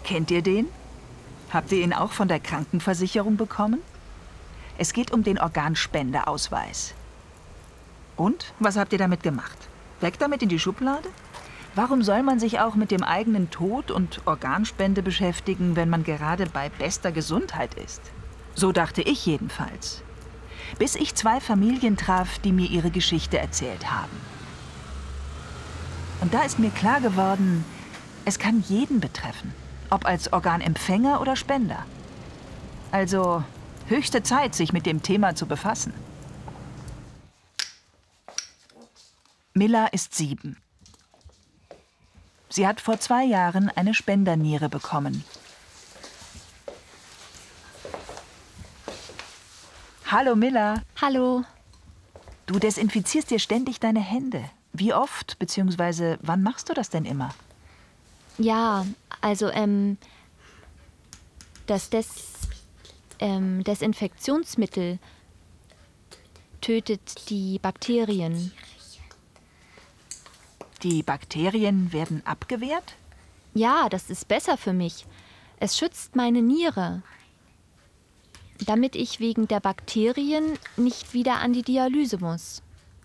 Kennt ihr den? Habt ihr ihn auch von der Krankenversicherung bekommen? Es geht um den Organspendeausweis. Und? Was habt ihr damit gemacht? Weg damit in die Schublade? Warum soll man sich auch mit dem eigenen Tod und Organspende beschäftigen, wenn man gerade bei bester Gesundheit ist? So dachte ich jedenfalls. Bis ich 2 Familien traf, die mir ihre Geschichte erzählt haben. Und da ist mir klar geworden, es kann jeden betreffen. Ob als Organempfänger oder Spender. Also höchste Zeit, sich mit dem Thema zu befassen. Milla ist 7. Sie hat vor 2 Jahren eine Spenderniere bekommen. Hallo Milla. Hallo. Du desinfizierst dir ständig deine Hände. Wie oft, beziehungsweise wann machst du das denn immer? Ja, also das Desinfektionsmittel tötet die Bakterien. Die Bakterien werden abgewehrt? Ja, das ist besser für mich. Es schützt meine Niere, damit ich wegen der Bakterien nicht wieder an die Dialyse muss.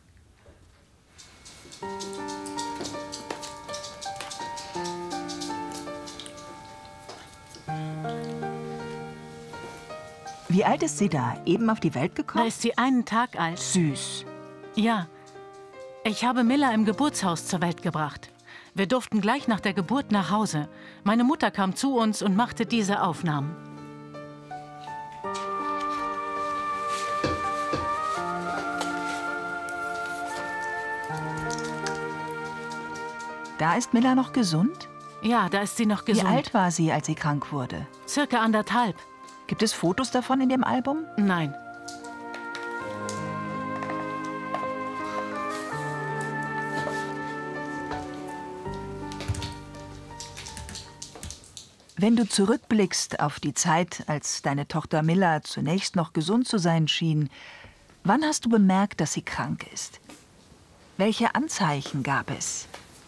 Wie alt ist sie da? Eben auf die Welt gekommen? Da ist sie einen Tag alt. Süß. Ja. Ich habe Milla im Geburtshaus zur Welt gebracht. Wir durften gleich nach der Geburt nach Hause. Meine Mutter kam zu uns und machte diese Aufnahmen. Da ist Milla noch gesund? Ja, da ist sie noch gesund. Wie alt war sie, als sie krank wurde? Circa 1,5. Gibt es Fotos davon in dem Album? Nein. Wenn du zurückblickst auf die Zeit, als deine Tochter Milla zunächst noch gesund zu sein schien, wann hast du bemerkt, dass sie krank ist? Welche Anzeichen gab es?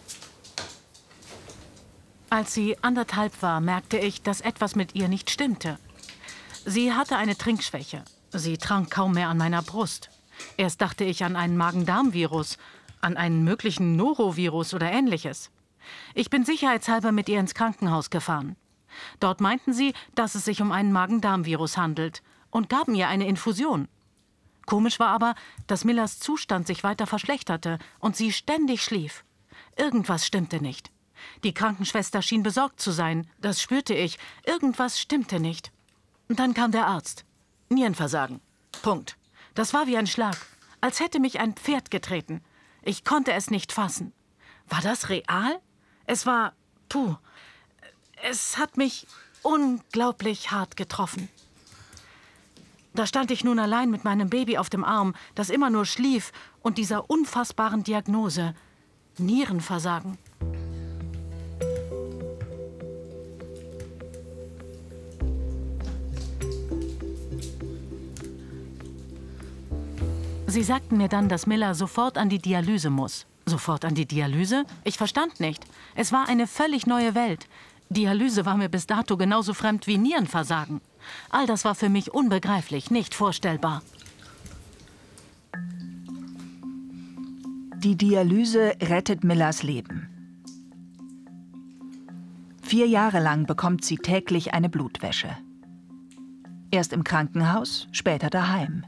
Als sie 1,5 war, merkte ich, dass etwas mit ihr nicht stimmte. Sie hatte eine Trinkschwäche. Sie trank kaum mehr an meiner Brust. Erst dachte ich an einen Magen-Darm-Virus, an einen möglichen Norovirus oder Ähnliches. Ich bin sicherheitshalber mit ihr ins Krankenhaus gefahren. Dort meinten sie, dass es sich um einen Magen-Darm-Virus handelt und gaben ihr eine Infusion. Komisch war aber, dass Millas Zustand sich weiter verschlechterte und sie ständig schlief. Irgendwas stimmte nicht. Die Krankenschwester schien besorgt zu sein. Das spürte ich. Irgendwas stimmte nicht. Und dann kam der Arzt. Nierenversagen. Punkt. Das war wie ein Schlag. Als hätte mich ein Pferd getreten. Ich konnte es nicht fassen. War das real? Es war... Puh. Es hat mich unglaublich hart getroffen. Da stand ich nun allein mit meinem Baby auf dem Arm, das immer nur schlief, und dieser unfassbaren Diagnose. Nierenversagen. Sie sagten mir dann, dass Milla sofort an die Dialyse muss. Sofort an die Dialyse? Ich verstand nicht. Es war eine völlig neue Welt. Dialyse war mir bis dato genauso fremd wie Nierenversagen. All das war für mich unbegreiflich, nicht vorstellbar. Die Dialyse rettet Millas Leben. 4 Jahre lang bekommt sie täglich eine Blutwäsche. Erst im Krankenhaus, später daheim.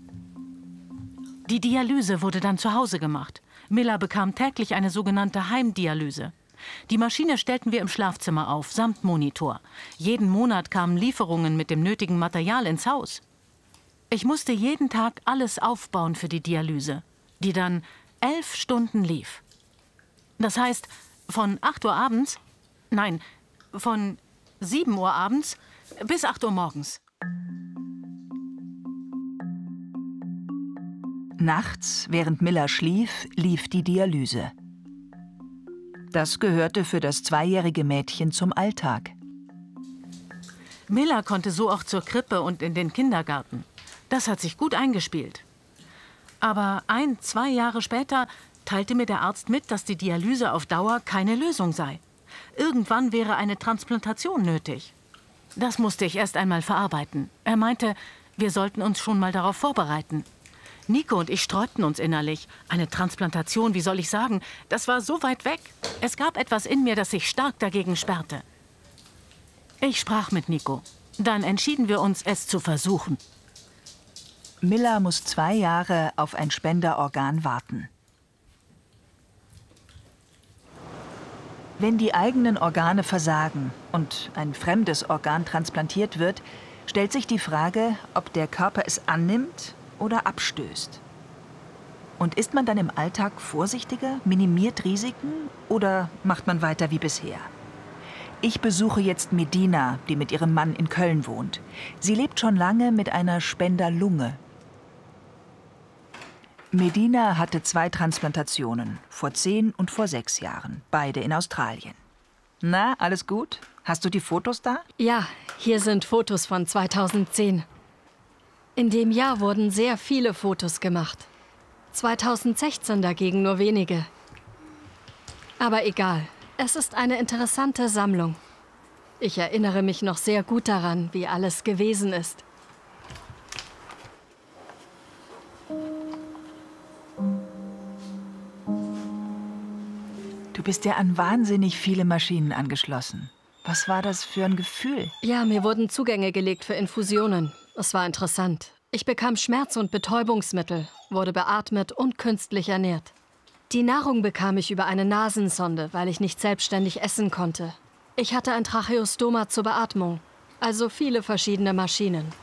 Die Dialyse wurde dann zu Hause gemacht. Milla bekam täglich eine sogenannte Heimdialyse. Die Maschine stellten wir im Schlafzimmer auf, samt Monitor. Jeden Monat kamen Lieferungen mit dem nötigen Material ins Haus. Ich musste jeden Tag alles aufbauen für die Dialyse, die dann 11 Stunden lief. Das heißt, von 8 Uhr abends, nein, von 7 Uhr abends bis 8 Uhr morgens. Nachts, während Milla schlief, lief die Dialyse. Das gehörte für das 2-jährige Mädchen zum Alltag. Milla konnte so auch zur Krippe und in den Kindergarten. Das hat sich gut eingespielt. Aber 2 Jahre später teilte mir der Arzt mit, dass die Dialyse auf Dauer keine Lösung sei. Irgendwann wäre eine Transplantation nötig. Das musste ich erst einmal verarbeiten. Er meinte, wir sollten uns schon mal darauf vorbereiten. Nico und ich sträubten uns innerlich. Eine Transplantation, wie soll ich sagen, das war so weit weg. Es gab etwas in mir, das sich stark dagegen sperrte. Ich sprach mit Nico. Dann entschieden wir uns, es zu versuchen. Milla muss 2 Jahre auf ein Spenderorgan warten. Wenn die eigenen Organe versagen und ein fremdes Organ transplantiert wird, stellt sich die Frage, ob der Körper es annimmt oder abstößt. Und ist man dann im Alltag vorsichtiger, minimiert Risiken oder macht man weiter wie bisher? Ich besuche jetzt Medina, die mit ihrem Mann in Köln wohnt. Sie lebt schon lange mit einer Spenderlunge. Medina hatte 2 Transplantationen, vor 10 und vor 6 Jahren, beide in Australien. Na, alles gut? Hast du die Fotos da? Ja, hier sind Fotos von 2010. In dem Jahr wurden sehr viele Fotos gemacht. 2016 dagegen nur wenige. Aber egal, es ist eine interessante Sammlung. Ich erinnere mich noch sehr gut daran, wie alles gewesen ist. Du bist ja an wahnsinnig viele Maschinen angeschlossen. Was war das für ein Gefühl? Ja, mir wurden Zugänge gelegt für Infusionen. Es war interessant. Ich bekam Schmerz- und Betäubungsmittel, wurde beatmet und künstlich ernährt. Die Nahrung bekam ich über eine Nasensonde, weil ich nicht selbstständig essen konnte. Ich hatte ein Tracheostoma zur Beatmung, also viele verschiedene Maschinen.